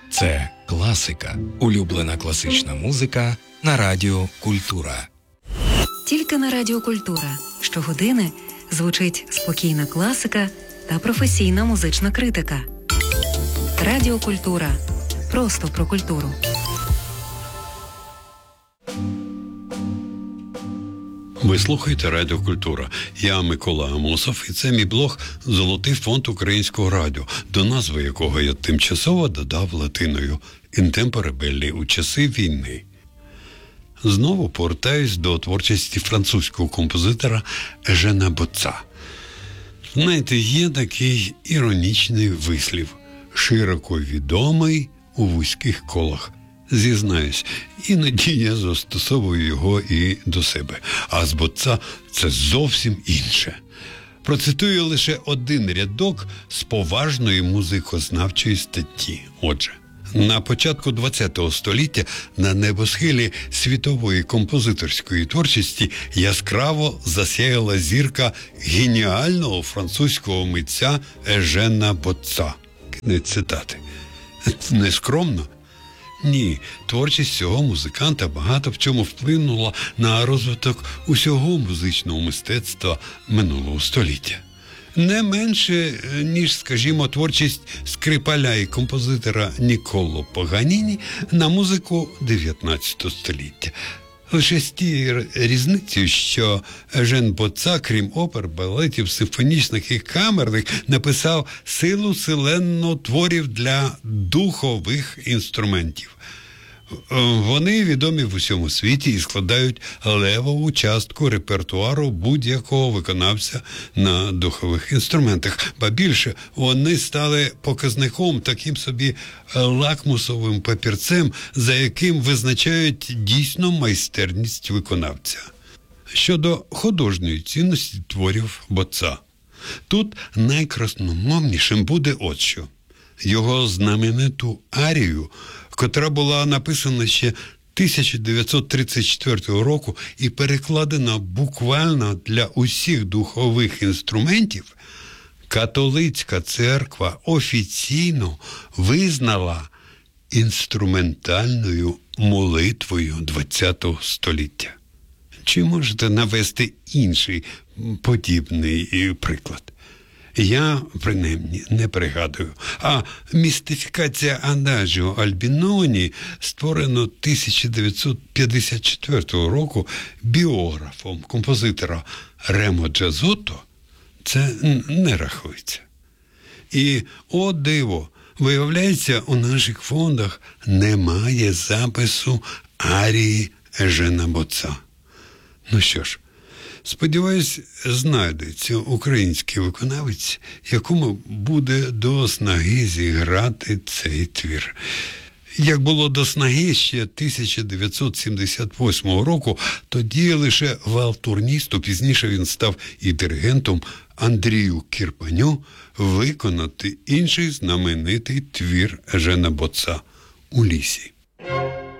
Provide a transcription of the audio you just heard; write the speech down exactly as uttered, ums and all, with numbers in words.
Це класика. Улюблена класична музика на Радіо Культура. Тільки на Радіо Культура. Щогодини звучить спокійна класика та професійна музична критика. Радіо Культура. Просто про культуру. Ви слухаєте Радіо Культура. Я Микола Амосов, і це мій блог «Золотий фонд українського радіо», до назви якого я тимчасово додав латиною «Інтемпоре беллі» у часи війни. Знову повертаюсь до творчості французького композитора Ежена Боца. Знаєте, є такий іронічний вислів, широко відомий у вузьких колах. Зізнаюсь, іноді я застосовую його і до себе. А з Боца це зовсім інше. Процитую лише один рядок з поважної музикознавчої статті. Отже, на початку ХХ століття на небосхилі світової композиторської творчості яскраво засяяла зірка геніального французького митця Ежена Боца. Кінець цитати. Нескромно? Ні, творчість цього музиканта багато в чому вплинула на розвиток усього музичного мистецтва минулого століття. Не менше, ніж, скажімо, творчість скрипаля і композитора Нікколо Паганіні на музику дев'ятнадцятого століття. Лише з тією різницею, що Ежен Боца, крім опер, балетів, симфонічних і камерних, написав силу селенну творів для духових інструментів. Вони відомі в усьому світі і складають левову частку репертуару будь-якого виконавця на духових інструментах. Ба більше, вони стали показником, таким собі лакмусовим папірцем, за яким визначають дійсно майстерність виконавця. Щодо художньої цінності творів Боца. Тут найкрасномовнішим буде от що. Його знамениту арію, котра була написана ще тисяча дев'ятсот тридцять четвертого року і перекладена буквально для усіх духових інструментів, католицька церква офіційно визнала інструментальною молитвою ХХ століття. Чи можете навести інший подібний приклад? Я, принаймні, не пригадую. А містифікація Адажіо Альбіноні, створено тисяча дев'ятсот п'ятдесят четвертого року біографом композитора Ремо Джазотто, це не рахується. І, о диво, виявляється, у наших фондах немає запису арії Ежена Боца. Ну що ж, сподіваюсь, знайдеться український виконавець, якому буде до снаги зіграти цей твір. Як було до снаги ще тисяча дев'ятсот сімдесят восьмого року, тоді лише валтурністу, пізніше він став і диригентом, Андрію Кірпаню, виконати інший знаменитий твір Ежена Боца «У лісі».